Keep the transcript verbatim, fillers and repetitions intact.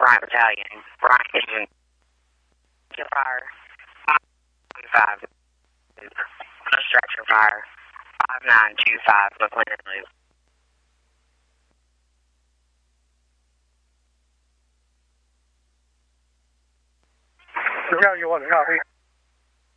Bryant Battalion. Bryant Fire. five two five. Structure fire. five nine two five. McLennan Loop. Yeah, you want to copy?